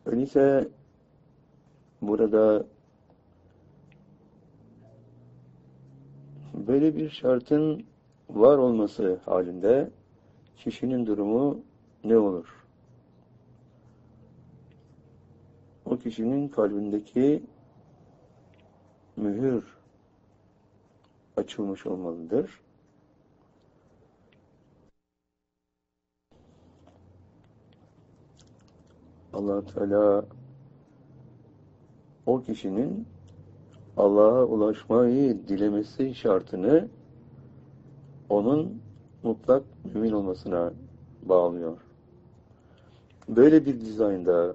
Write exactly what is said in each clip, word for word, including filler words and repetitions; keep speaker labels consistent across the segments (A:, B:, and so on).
A: Öyleyse burada böyle bir şartın var olması halinde kişinin durumu ne olur? O kişinin kalbindeki mühür açılmış olmalıdır. Allah Teala o kişinin Allah'a ulaşmayı dilemesi şartını onun mutlak mümin olmasına bağlıyor. Böyle bir dizaynda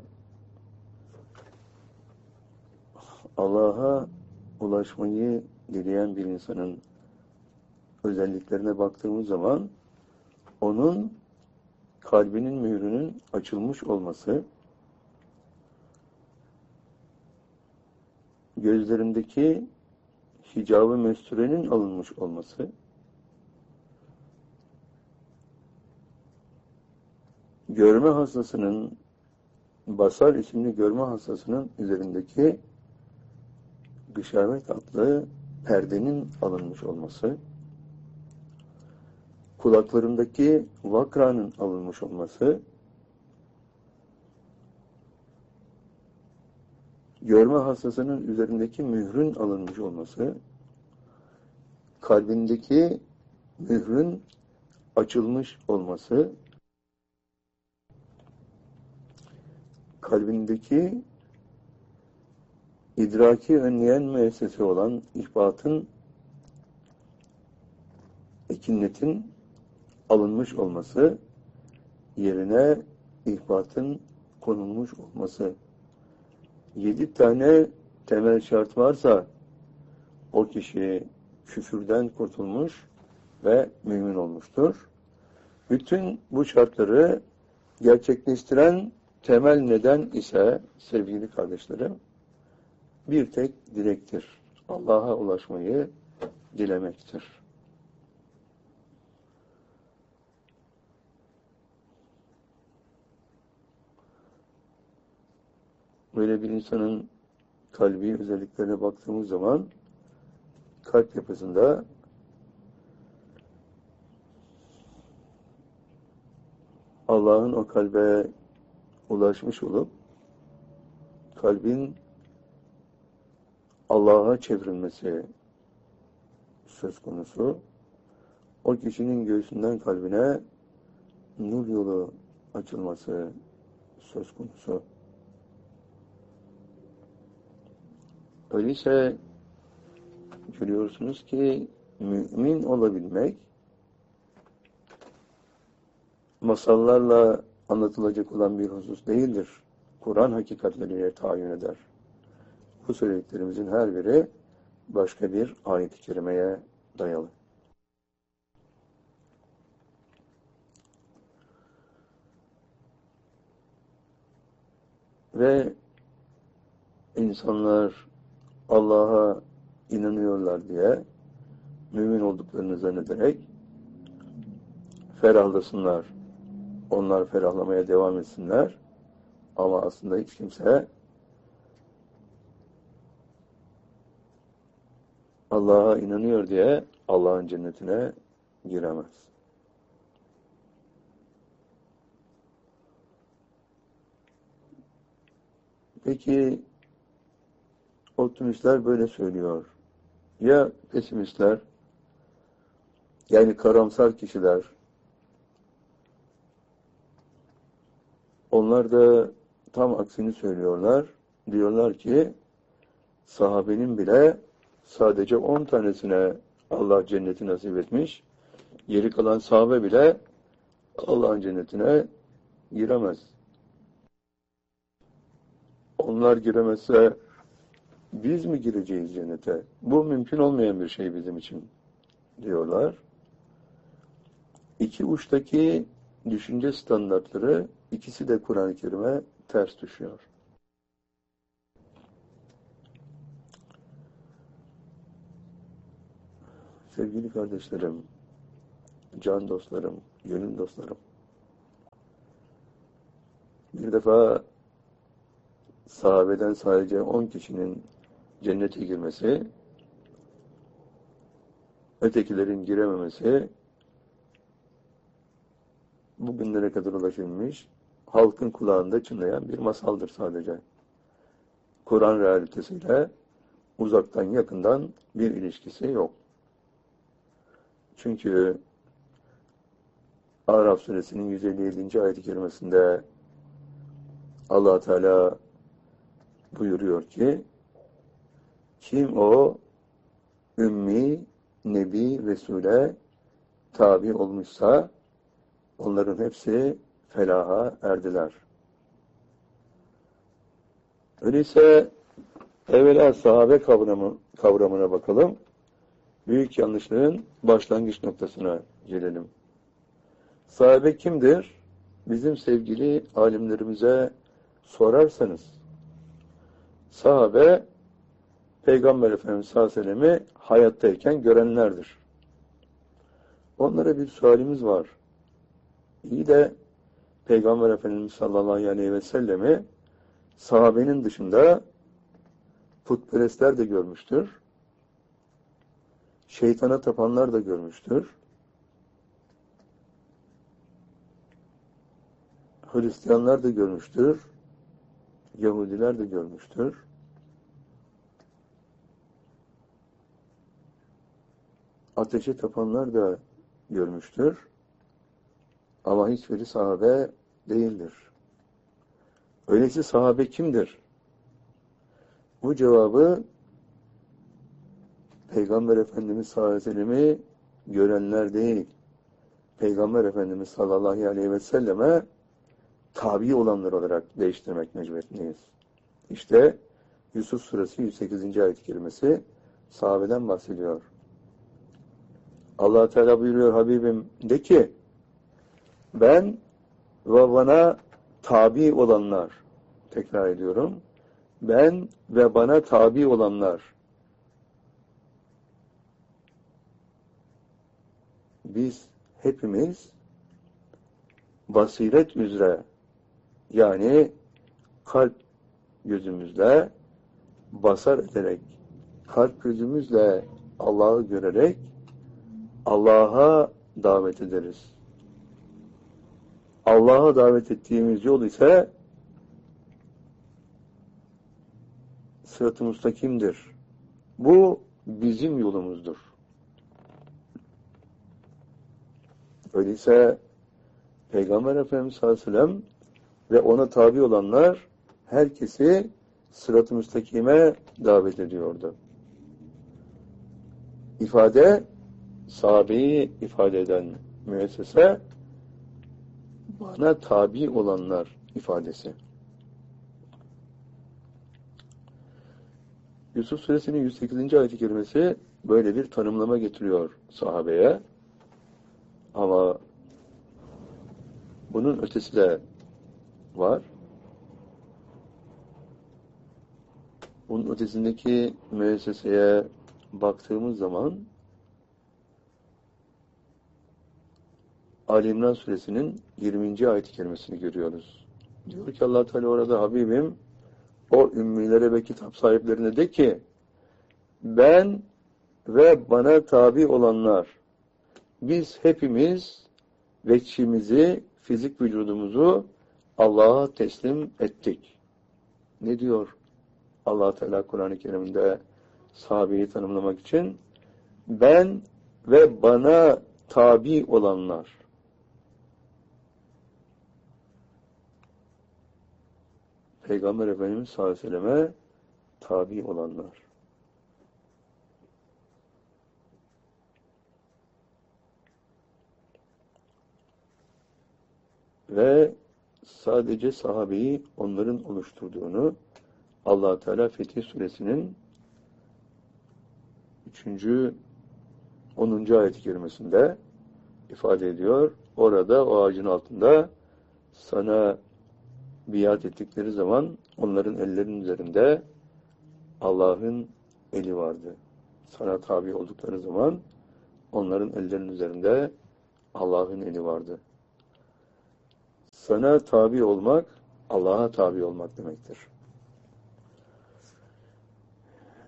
A: Allah'a ulaşmayı dileyen bir insanın özelliklerine baktığımız zaman onun kalbinin mührünün açılmış olması, gözlerindeki hicab-ı mesturenin alınmış olması, görme hastasının, basar isimli görme hastasının üzerindeki gışavet adlı perdenin alınmış olması, kulaklarındaki vakranın alınmış olması, görme hastasının üzerindeki mührün alınmış olması, kalbindeki mührün açılmış olması, kalbindeki idraki önleyen müessese olan ihbatın, ekinnetin alınmış olması, yerine ihbatın konulmuş olması. Yedi tane temel şart varsa o kişi küfürden kurtulmuş ve mümin olmuştur. Bütün bu şartları gerçekleştiren temel neden ise sevgili kardeşlerim bir tek dilektir. Allah'a ulaşmayı dilemektir. Böyle bir insanın kalbi özelliklerine baktığımız zaman kalp yapısında Allah'ın o kalbe ulaşmış olup kalbin Allah'a çevrilmesi söz konusu. O kişinin göğsünden kalbine nur yolu açılması söz konusu. Öyleyse görüyorsunuz ki mümin olabilmek masallarla anlatılacak olan bir husus değildir. Kur'an hakikatleriyle tayin eder. Bu söylediklerimizin her biri başka bir ayet-i kerimeye dayalı. Ve insanlar Allah'a inanıyorlar diye mümin olduklarını zannederek ferahlasınlar. Onlar ferahlamaya devam etsinler. Ama aslında hiç kimse Allah'a inanıyor diye Allah'ın cennetine giremez. Peki optimistler böyle söylüyor. Ya pesimistler, yani karamsar kişiler, onlar da tam aksini söylüyorlar. Diyorlar ki sahabenin bile sadece on tanesine Allah cenneti nasip etmiş. Geri kalan sahabe bile Allah'ın cennetine giremez. Onlar giremezse biz mi gireceğiz cennete? Bu mümkün olmayan bir şey bizim için diyorlar. İki uçtaki düşünce standartları ikisi de Kur'an-ı Kerim'e ters düşüyor. Sevgili kardeşlerim, can dostlarım, gönül dostlarım, bir defa sahabeden sadece on kişinin cennete girmesi, ötekilerin girememesi bugünlere kadar ulaşılmış, halkın kulağında çınlayan bir masaldır sadece. Kur'an realitesiyle uzaktan yakından bir ilişkisi yok. Çünkü Araf suresinin yüz elli yedinci ayet-i kerimesinde Allah Teala buyuruyor ki, kim o ümmi, nebi, Resul'e tabi olmuşsa onların hepsi felaha erdiler. Öyleyse evvela sahabe kavramı, kavramına bakalım. Büyük yanlışlığın başlangıç noktasına gelelim. Sahabe kimdir? Bizim sevgili alimlerimize sorarsanız, sahabe, Peygamber Efendimiz sallallahu aleyhi ve sellem'i hayattayken görenlerdir. Onlara bir sualimiz var. İyi de Peygamber Efendimiz sallallahu aleyhi ve sellem'i sahabenin dışında putperestler de görmüştür. Şeytana tapanlar da görmüştür. Hristiyanlar da görmüştür. Yahudiler de görmüştür. Ateşe tapanlar da görmüştür. Ama hiçbiri sahabe değildir. Öyleyse sahabe kimdir? Bu cevabı Peygamber Efendimiz sallallahu aleyhi ve sellem'i görenler değil, Peygamber Efendimiz sallallahu aleyhi ve selleme tabi olanlar olarak değiştirmek mecburiyetindeyiz. İşte Yusuf suresi yüz sekizinci ayet-i kerimesi sahabeden bahsediyor. Allah Teala buyuruyor, Habibim de ki, ben ve bana tabi olanlar, tekrar ediyorum, ben ve bana tabi olanlar, biz hepimiz basiret üzere, yani kalp gözümüzle basar ederek, kalp gözümüzle Allah'ı görerek Allah'a davet ederiz. Allah'a davet ettiğimiz yol ise sırat-ı müstakimdir. Bu bizim yolumuzdur. Öyleyse Peygamber Efendimiz sallallahu aleyhi ve sellem ve ona tabi olanlar herkesi sırat-ı müstakime davet ediyordu. İfade, sahabeyi ifade eden müessese, bana tabi olanlar ifadesi. Yusuf suresinin yüz sekizinci ayet-i kerimesi böyle bir tanımlama getiriyor sahabeye. Ama bunun ötesi de var. Bunun ötesindeki müesseseye baktığımız zaman Ali İmran suresinin yirminci ayet-i kerimesini görüyoruz. Diyor ki Allah Teala orada, Habibim o ümmilere ve kitap sahiplerine de ki, ben ve bana tabi olanlar, biz hepimiz veçhimizi, fizik vücudumuzu Allah'a teslim ettik. Ne diyor Allah Teala Kur'an-ı Kerim'de sahabeyi tanımlamak için? Ben ve bana tabi olanlar. Peygamber Efendimiz sallallahu aleyhi ve selleme tabi olanlar. Ve sadece sahabeyi onların oluşturduğunu Allah Teala Fetih Suresinin üçüncü onuncu ayet-i kerimesinde ifade ediyor. Orada o ağacın altında sana biat ettikleri zaman onların ellerinin üzerinde Allah'ın eli vardı. Sana tabi oldukları zaman onların ellerinin üzerinde Allah'ın eli vardı. Sana tabi olmak, Allah'a tabi olmak demektir.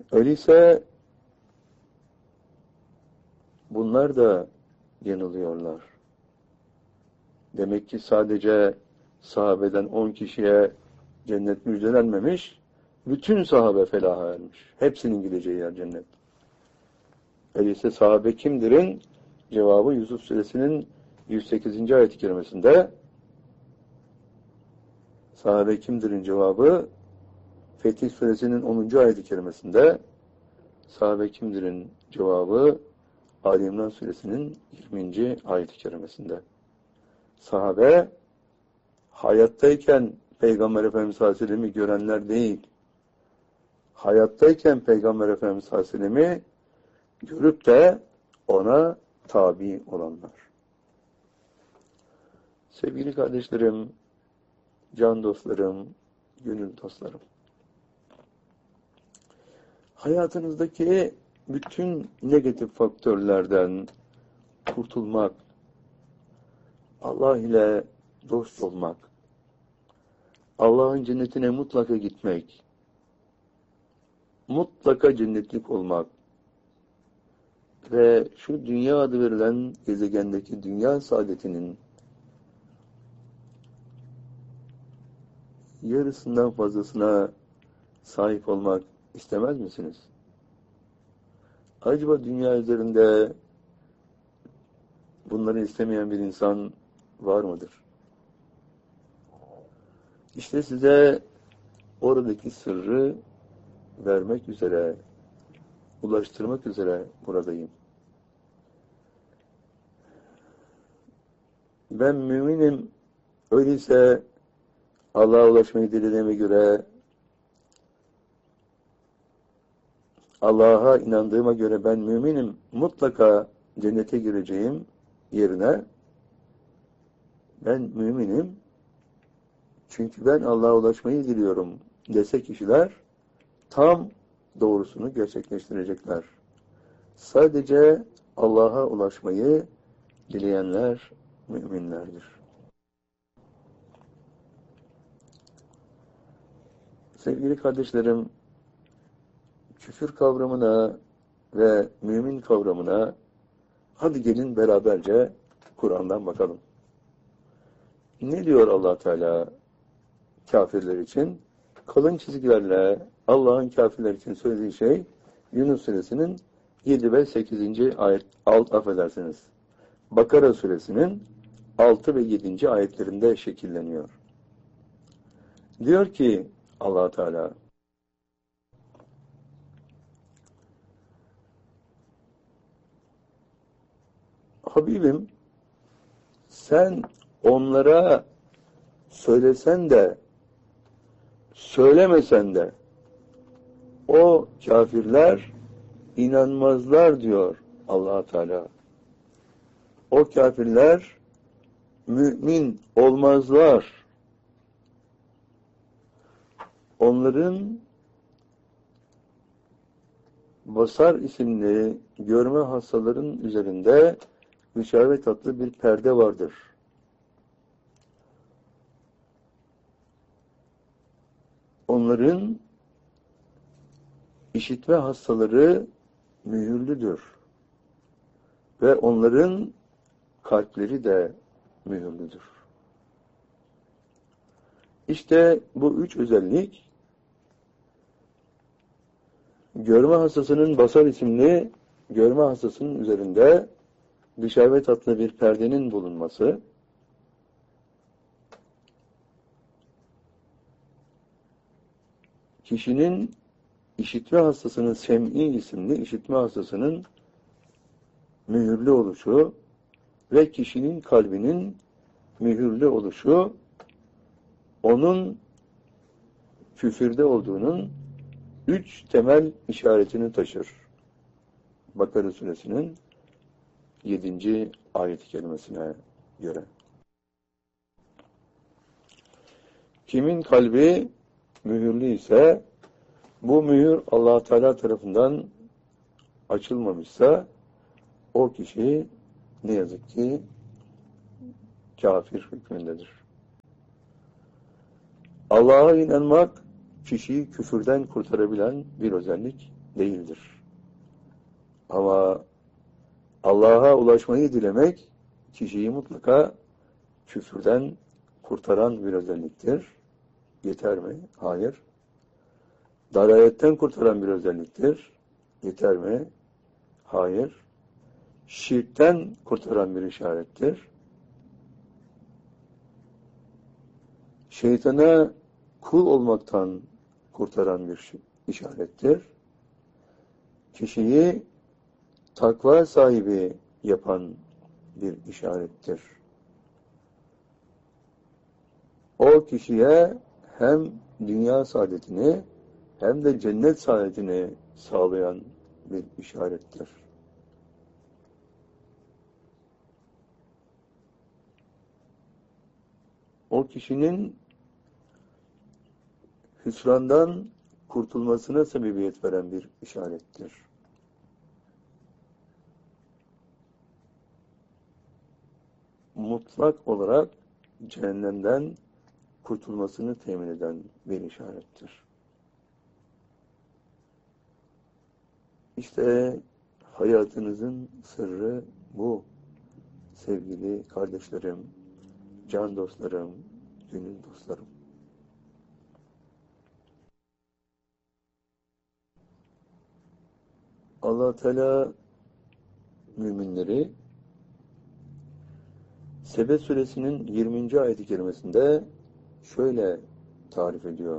A: Öyleyse bunlar da yanılıyorlar. Demek ki sadece sahabeden on kişiye cennet müjdelenmemiş, bütün sahabe felaha ermiş. Hepsinin gideceği yer cennet. Öyleyse sahabe kimdir'in cevabı Yusuf Suresinin yüz sekizinci ayet-i kerimesinde, sahabe kimdir'in cevabı Fetih Suresinin onuncu ayet-i kerimesinde, sahabe kimdir'in cevabı Ali İmran Suresinin yirminci ayet-i kerimesinde. Sahabe hayattayken Peygamber Efendimiz sallallahu aleyhi ve sellem'i görenler değil, hayattayken Peygamber Efendimiz sallallahu aleyhi ve sellem'i görüp de ona tabi olanlar. Sevgili kardeşlerim, can dostlarım, gönül dostlarım, hayatınızdaki bütün negatif faktörlerden kurtulmak, Allah ile dost olmak, Allah'ın cennetine mutlaka gitmek, mutlaka cennetlik olmak ve şu dünya adı verilen gezegendeki dünya saadetinin yarısından fazlasına sahip olmak istemez misiniz? Acaba dünya üzerinde bunları istemeyen bir insan var mıdır? İşte size oradaki sırrı vermek üzere, ulaştırmak üzere buradayım. Ben müminim, öyleyse Allah'a ulaşmayı dilediğime göre, Allah'a inandığıma göre ben müminim, mutlaka cennete gireceğim yerine, ben müminim, çünkü ben Allah'a ulaşmayı diliyorum dese kişiler, tam doğrusunu gerçekleştirecekler. Sadece Allah'a ulaşmayı dileyenler müminlerdir. Sevgili kardeşlerim, küfür kavramına ve mümin kavramına hadi gelin beraberce Kur'an'dan bakalım. Ne diyor Allah Teala kafirler için? Kalın çizgilerle Allah'ın kafirler için söylediği şey Yunus Suresinin yedi ve sekizinci ayet, alt affedersiniz. Bakara Suresinin altı ve yedinci ayetlerinde şekilleniyor. Diyor ki Allah Teala, Habibim, sen onlara söylesen de söylemesen de o kafirler inanmazlar diyor Allah Teala. O kafirler mümin olmazlar. Onların basar isimli görme hastaların üzerinde gışavet adlı bir perde vardır. Onların işitme hastaları mühürlüdür. Ve onların kalpleri de mühürlüdür. İşte bu üç özellik, görme hastasının basar isimli görme hastasının üzerinde gışavet adlı bir perdenin bulunması, kişinin işitme hastasının sem'i isimli işitme hastasının mühürlü oluşu ve kişinin kalbinin mühürlü oluşu onun küfürde olduğunun üç temel işaretini taşır. Bakara Suresinin yedinci ayet-i kerimesine göre. Kimin kalbi mühürlü ise, bu mühür Allah Teala tarafından açılmamışsa, o kişi ne yazık ki kafir hükmündedir. Allah'a inanmak, kişiyi küfürden kurtarabilen bir özellik değildir. Ama Allah'a ulaşmayı dilemek kişiyi mutlaka küfürden kurtaran bir özelliktir. Yeter mi? Hayır. Dalaletten kurtaran bir özelliktir. Yeter mi? Hayır. Şirkten kurtaran bir işarettir. Şeytana kul olmaktan kurtaran bir işarettir. Kişiyi takva sahibi yapan bir işarettir. O kişiye hem dünya saadetini hem de cennet saadetini sağlayan bir işarettir. O kişinin hüsrandan kurtulmasına sebebiyet veren bir işarettir. Mutlak olarak cehennemden kurtulmasını temin eden bir işarettir. İşte hayatınızın sırrı bu. Sevgili kardeşlerim, can dostlarım, gönül dostlarım. Allah Teala müminleri Sebe suresinin yirminci ayet-i kerimesinde şöyle tarif ediyor.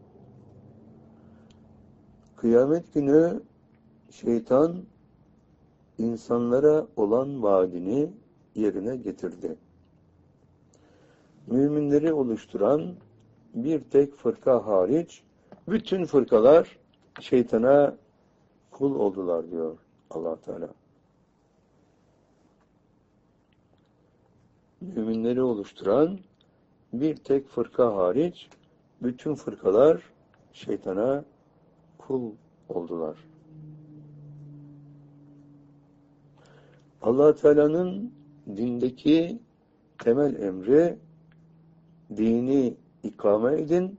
A: Kıyamet günü şeytan insanlara olan vaadini yerine getirdi. Müminleri oluşturan bir tek fırka hariç bütün fırkalar şeytana kul oldular diyor Allah Teala. Müminleri oluşturan bir tek fırka hariç bütün fırkalar şeytana kul oldular. Allah Teala'nın dindeki temel emri dini ikame edin,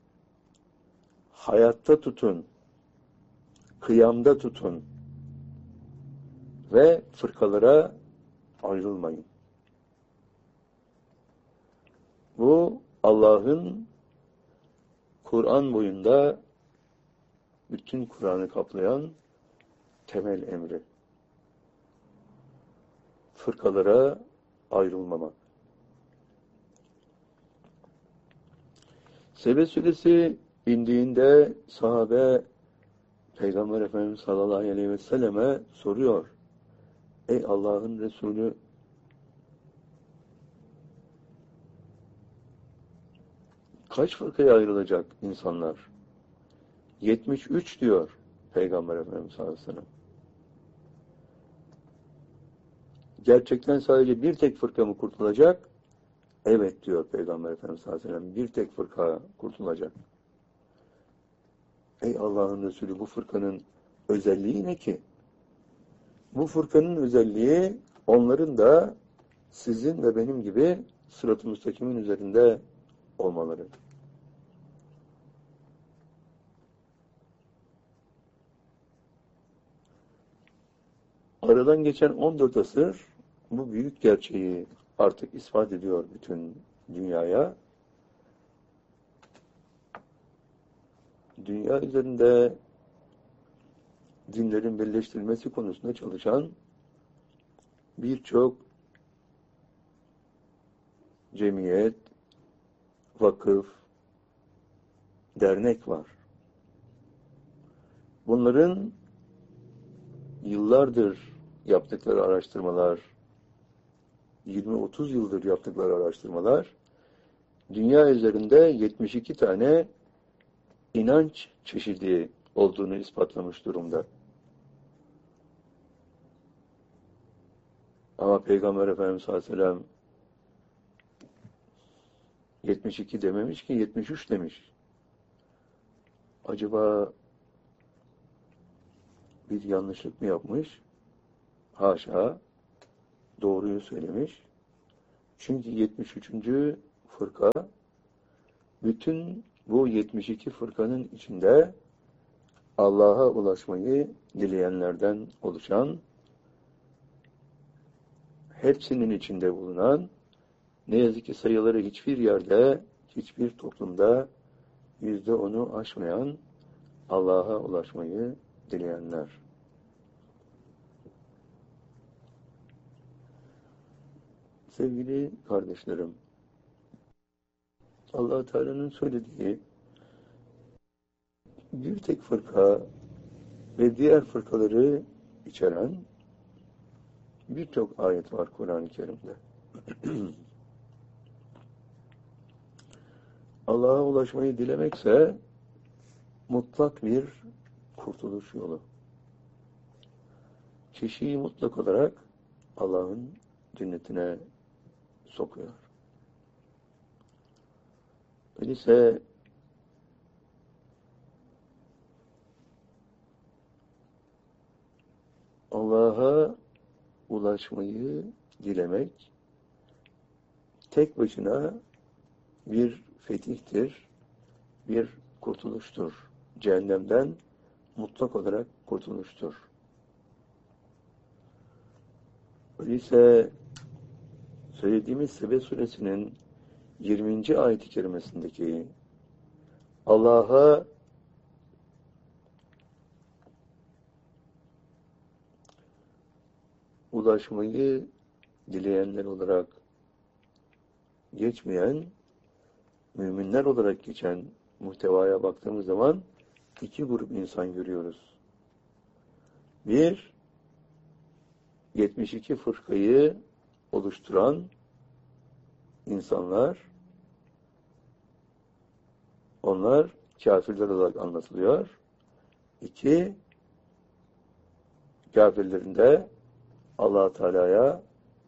A: hayatta tutun, kıyamda tutun ve fırkalara ayrılmayın. Bu Allah'ın Kur'an boyunda bütün Kur'an'ı kaplayan temel emri. Fırkalara ayrılmamak. Sebe suresi indiğinde sahabe Peygamber Efendimiz sallallahu aleyhi ve selleme soruyor. Ey Allah'ın Resulü, kaç fırkaya ayrılacak insanlar? yetmiş üç diyor Peygamber Efendimiz sallallahu aleyhi ve sellem. Gerçekten sadece bir tek fırka mı kurtulacak? Evet diyor Peygamber Efendimiz sallallahu aleyhi ve sellem. Bir tek fırka kurtulacak. Ey Allah'ın Resulü, bu fırkanın özelliği ne ki? Bu fırkanın özelliği onların da sizin ve benim gibi sırat-ı müstakimin üzerinde olmaları. Aradan geçen on dört asır bu büyük gerçeği artık ispat ediyor bütün dünyaya. Dünya üzerinde dinlerin birleştirilmesi konusunda çalışan birçok cemiyet, vakıf, dernek var. Bunların yıllardır yaptıkları araştırmalar, yirmi otuz yıldır yaptıkları araştırmalar, dünya üzerinde yetmiş iki tane inanç çeşidi olduğunu ispatlamış durumda. Ama Peygamber Efendimiz sallallahu aleyhi ve sellem yetmiş iki dememiş ki yetmiş üç demiş. Acaba bir yanlışlık mı yapmış? Haşa, doğruyu söylemiş. Çünkü yetmiş üçüncü fırka, bütün bu yetmiş iki fırkanın içinde Allah'a ulaşmayı dileyenlerden oluşan, hepsinin içinde bulunan, ne yazık ki sayıları hiçbir yerde, hiçbir toplumda yüzde onu aşmayan Allah'a ulaşmayı dileyenler. Sevgili kardeşlerim, Allah Teala'nın söylediği bir tek fırka ve diğer fırkaları içeren birçok ayet var Kur'an-ı Kerim'de. Allah'a ulaşmayı dilemekse mutlak bir kurtuluş yolu. Kişiyi mutlak olarak Allah'ın cennetine sokuyor. Öyleyse Allah'a ulaşmayı dilemek tek başına bir fetihtir, bir kurtuluştur. Cehennemden mutlak olarak kurtuluştur. Öyleyse söylediğimiz Sebe suresinin yirminci ayet-i kerimesindeki Allah'a ulaşmayı dileyenler olarak geçmeyen, müminler olarak geçen muhtevaya baktığımız zaman iki grup insan görüyoruz. Bir, yetmiş iki fırkayı oluşturan insanlar, onlar kafirler olarak anlatılıyor. İki, kafirlerin de Allah Teala'ya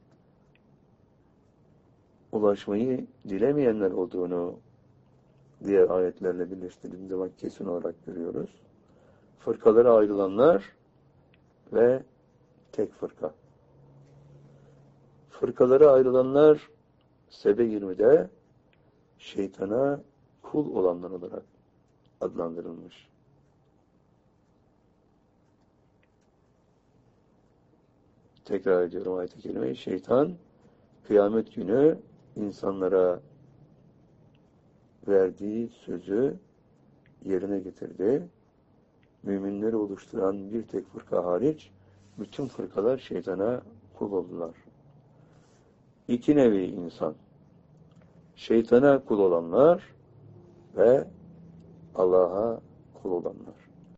A: ulaşmayı dilemeyenler olduğunu diğer ayetlerle birleştirdiğimiz zaman kesin olarak görüyoruz. Fırkalara ayrılanlar ve tek fırka. Fırkalara ayrılanlar Sebe yirmide şeytana kul olanlar olarak adlandırılmış. Tekrar ediyorum ayet-i kerimeyi. Şeytan kıyamet günü insanlara verdiği sözü yerine getirdi. Müminleri oluşturan bir tek fırka hariç bütün fırkalar şeytana kul oldular. İki nevi insan. Şeytana kul olanlar ve Allah'a kul olanlar.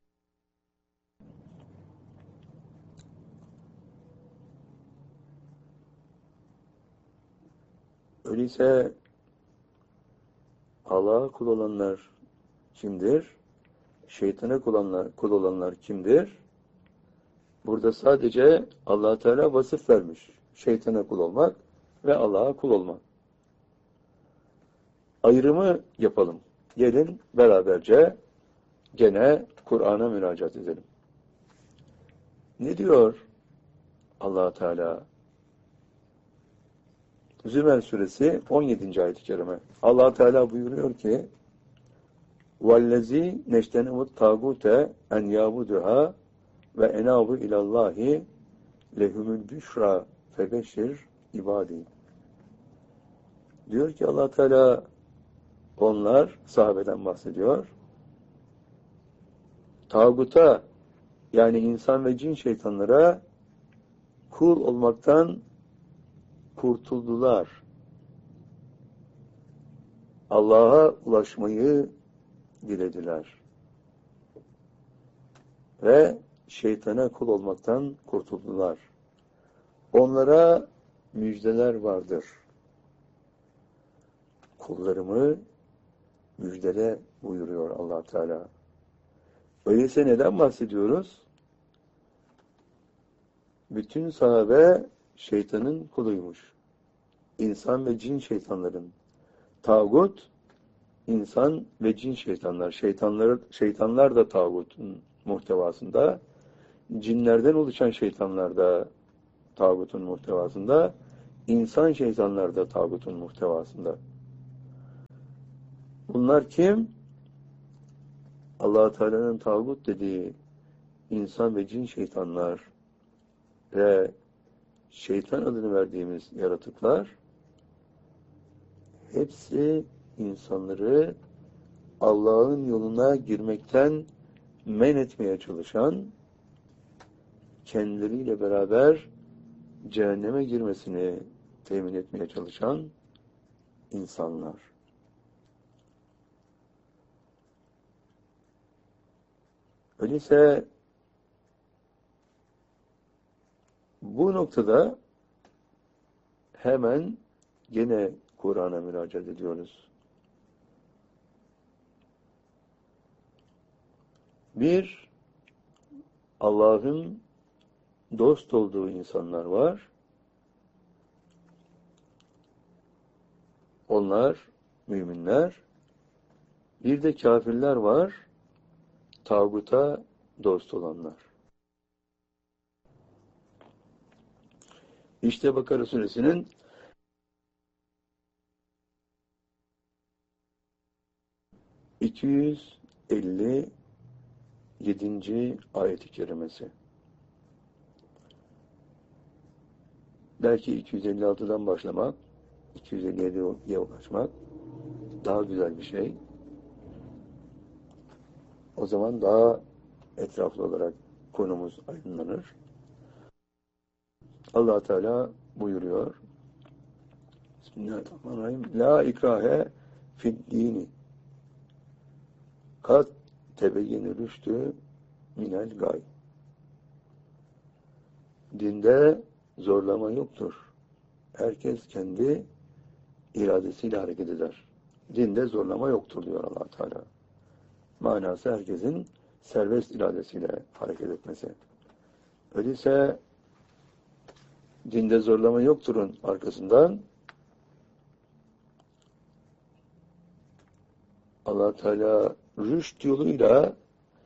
A: Öyleyse Allah'a kul olanlar kimdir? Şeytana kul olanlar, kul olanlar kimdir? Burada sadece Allah Teala vasıf vermiş. Şeytana kul olmak ve Allah'a kul olmak. Ayrımı yapalım. Gelin beraberce gene Kur'an'a müracaat edelim. Ne diyor Allah Teala? Zümer suresi on yedinci ayet-i kerime. Allah Teala buyuruyor ki: "Vellezî neştenemut tâgûte en yâbuduhâ ve enâbu ilallâhi lehumul büşra febeşir ibâdî." Diyor ki Allah Teala, onlar, sahabeden bahsediyor, tağuta, yani insan ve cin şeytanlara kul olmaktan kurtuldular. Allah'a ulaşmayı dilediler. Ve şeytana kul olmaktan kurtuldular. Onlara müjdeler vardır. Kullarımı müjdele buyuruyor Allah Teala. Öyleyse neden bahsediyoruz? Bütün sahabe şeytanın kuluymuş. İnsan ve cin şeytanların. Tağut, insan ve cin şeytanlar. Şeytanlar, şeytanlar da tağutun muhtevasında. Cinlerden oluşan şeytanlar da tağutun muhtevasında. İnsan şeytanlar da tağutun muhtevasında. Bunlar kim? Allah Teala'nın tağut dediği insan ve cin şeytanlar ve şeytan adını verdiğimiz yaratıklar hepsi insanları Allah'ın yoluna girmekten men etmeye çalışan, kendileriyle beraber cehenneme girmesini temin etmeye çalışan insanlar. Öyleyse bu noktada hemen gene Kur'an'a müracaat ediyoruz. Bir, Allah'ın dost olduğu insanlar var. Onlar müminler. Bir de kafirler var. Tağuta dost olanlar. İşte Bakara suresinin iki yüz elli yedinci ayet-i kerimesi. Belki iki yüz elli altıdan başlamak, iki yüz elli yediye ulaşmak daha güzel bir şey. O zaman daha etraflı olarak konumuz aydınlanır. Allah Teala buyuruyor. Bismillahirrahmanirrahim. La ikrahe fid dini. Kat tebeyyeni rüştü minel gay. Dinde zorlama yoktur. Herkes kendi iradesiyle hareket eder. Dinde zorlama yoktur diyor Allah Teala. Manası herkesin serbest iradesiyle hareket etmesi. Öyleyse dinde zorlama yokturun arkasından Allah Teala rüşt yoluyla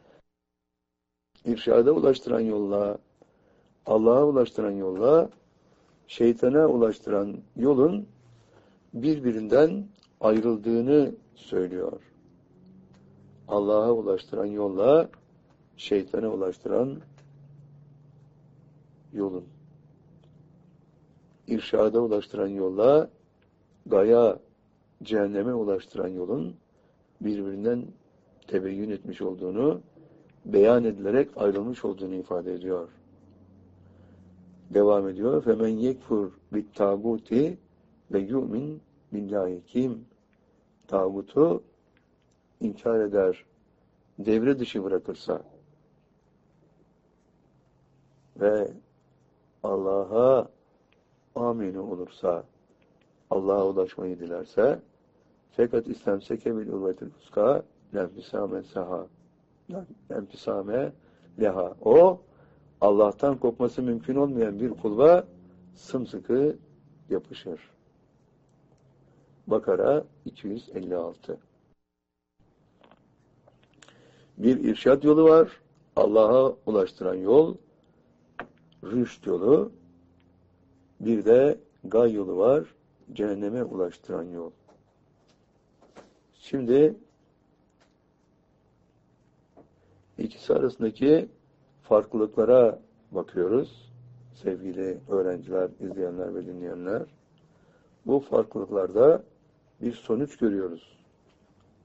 A: irşada ulaştıran yolla, Allah'a ulaştıran yolla, şeytana ulaştıran yolun birbirinden ayrıldığını söylüyor. Allah'a ulaştıran yolla, şeytana ulaştıran yolun. İrşada ulaştıran yolla, gaya, cehenneme ulaştıran yolun birbirinden tebeyyün etmiş olduğunu, beyan edilerek ayrılmış olduğunu ifade ediyor. Devam ediyor. فَمَنْ يَكْفُرْ بِالْتَاغُوتِ وَيُؤْمِنْ بِاللّٰهِ Kim tağutu inkar eder, devre dışı bırakırsa ve Allah'a amini olursa, Allah'a ulaşmayı dilerse, fakat istemseke bil uvvetil uska lenfisame saha lenfisame leha. O Allah'tan kopması mümkün olmayan bir kulva sımsıkı yapışır. Bakara iki yüz elli altı. Bir irşad yolu var. Allah'a ulaştıran yol, rüşt yolu. Bir de gay yolu var. Cehenneme ulaştıran yol. Şimdi ikisi arasındaki farklılıklara bakıyoruz. Sevgili öğrenciler, izleyenler ve dinleyenler. Bu farklılıklarda bir sonuç görüyoruz.